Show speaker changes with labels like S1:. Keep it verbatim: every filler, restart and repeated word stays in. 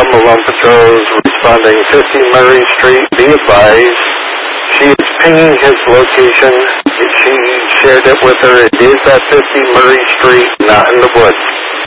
S1: Malone Patrol is responding fifty Murray Street. Be advised, she is pinging his location. She shared it with her. It is at fifty Murray Street, not in the woods.